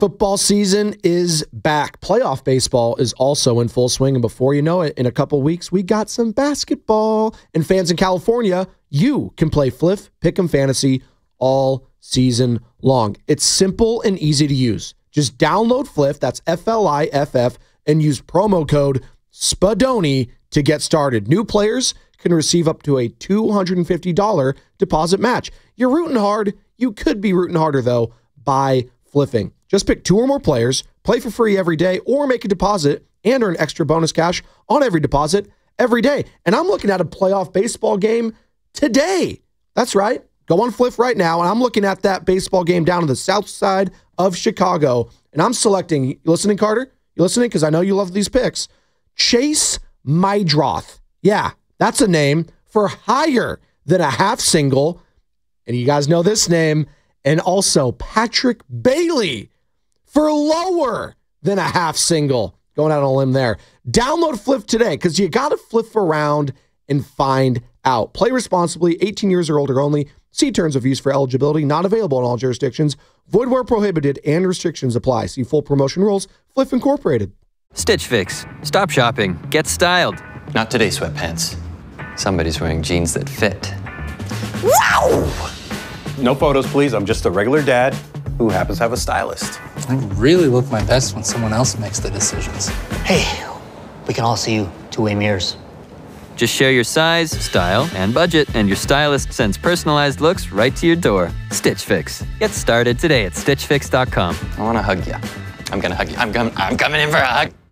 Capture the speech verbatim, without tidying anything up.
Football season is back. Playoff baseball is also in full swing. And before you know it, in a couple weeks, we got some basketball. And fans in California, you can play Fliff Pick'em Fantasy all season long. It's simple and easy to use. Just download Fliff, that's F L I F F, and use promo code Spadoni to get started. New players can receive up to a two hundred fifty dollars deposit match. You're rooting hard. You could be rooting harder, though, by fliffing. Just pick two or more players, play for free every day, or make a deposit and earn extra bonus cash on every deposit every day. And I'm looking at a playoff baseball game today. That's right. Go on Fliff right now, and I'm looking at that baseball game down on the south side of Chicago, and I'm selecting, you listening, Carter? You listening? Because I know you love these picks. Chase Meidroth. Yeah, that's a name for higher than a half single. And you guys know this name. And also Patrick Bailey for lower than a half single. Going out on a limb there. Download Fliff today because you got to flip around and find out. Play responsibly, eighteen years or older only. See terms of use for eligibility. Not available in all jurisdictions. Void where prohibited and restrictions apply. See full promotion rules. Fliff Incorporated. Stitch Fix. Stop shopping. Get styled. Not today, sweatpants. Somebody's wearing jeans that fit. Wow! No photos, please. I'm just a regular dad who happens to have a stylist. I really look my best when someone else makes the decisions. Hey, we can all see you two-way mirrors. Just share your size, style, and budget, and your stylist sends personalized looks right to your door. Stitch Fix. Get started today at stitch fix dot com. I want to hug you. I'm going to hug you. I'm, com- I'm coming in for a hug.